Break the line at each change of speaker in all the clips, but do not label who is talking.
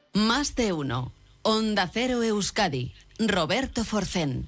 Más de uno. Onda Cero Euskadi. Roberto Forcén.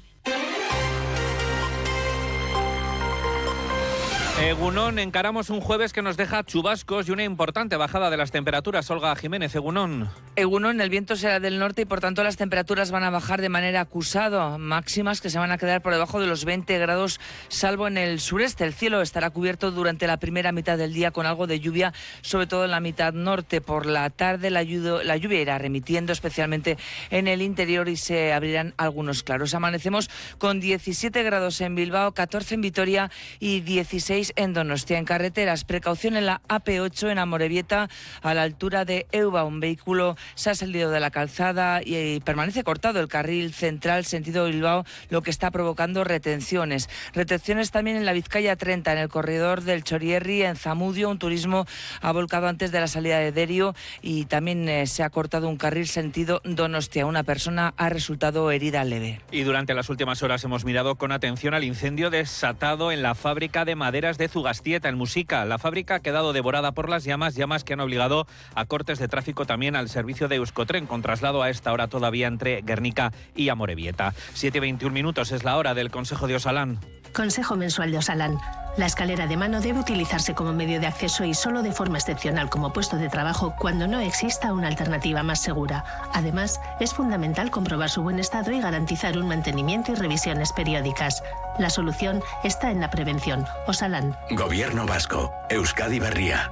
Egunon, encaramos un jueves que nos deja chubascos y una importante bajada de las temperaturas. Olga Jiménez, Egunon.
Egunon, el viento será del norte y por tanto las temperaturas van a bajar de manera acusada. Máximas que se van a quedar por debajo de los 20 grados, salvo en el sureste. El cielo estará cubierto durante la primera mitad del día con algo de lluvia, sobre todo en la mitad norte. Por la tarde la lluvia irá remitiendo, especialmente en el interior, y se abrirán algunos claros. Amanecemos con 17 grados en Bilbao, 14 en Vitoria y 16 en Donostia. En carreteras, precaución en la AP8 en Amorebieta, a la altura de Euba. Un vehículo se ha salido de la calzada y permanece cortado el carril central sentido Bilbao, lo que está provocando retenciones. Retenciones también en la Vizcaya 30, en el corredor del Chorierri, en Zamudio. Un turismo ha volcado antes de la salida de Derio y también se ha cortado un carril sentido Donostia. Una persona ha resultado herida leve.
Y durante las últimas horas hemos mirado con atención al incendio desatado en la fábrica de maderas de Zugastieta, en Muxica. La fábrica ha quedado devorada por las llamas que han obligado a cortes de tráfico también al servicio de Euskotren, con traslado a esta hora todavía entre Guernica y Amorebieta. 7:21 es la hora del Consejo de Osalan.
Consejo mensual de Osalan. La escalera de mano debe utilizarse como medio de acceso y solo de forma excepcional como puesto de trabajo cuando no exista una alternativa más segura. Además, es fundamental comprobar su buen estado y garantizar un mantenimiento y revisiones periódicas. La solución está en la prevención. Osalan.
Gobierno vasco. Euskadi Berria.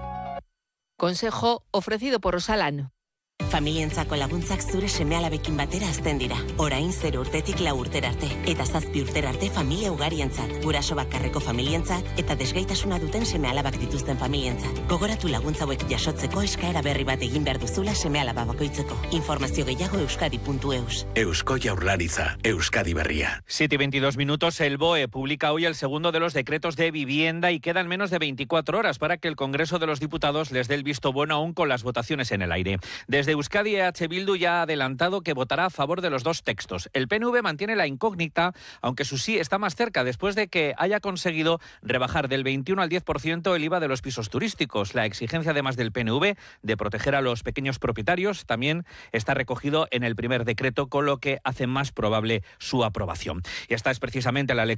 Consejo ofrecido por Osalan.
Familientzako laguntzak zure seme-alabekin batera hazten dira. Orain 0 urtetik 4 urtera arte. Eta 7 urtera arte familia ugarientzat. Guraso bakarreko familientzat eta desgaitasuna duten seme-alabak dituzten familientzat. Gogoratu laguntza hauek jasotzeko eskaera berri bat egin behar duzula seme-alaba bakoitzeko. Informazio gehiago euskadi.eus.
Eusko Jaurlaritza. Euskadi Berria.
7:22. El BOE publica hoy el segundo de los decretos de vivienda y quedan menos de 24 horas para que el Congreso de los Diputados les dé el visto bueno, aún con las votaciones en el aire. Desde Euskadi, EH Bildu ya ha adelantado que votará a favor de los dos textos. El PNV mantiene la incógnita, aunque su sí está más cerca después de que haya conseguido rebajar del 21 al 10% el IVA de los pisos turísticos. La exigencia, además del PNV, de proteger a los pequeños propietarios, también está recogido en el primer decreto, con lo que hace más probable su aprobación. Y esta es precisamente la lectura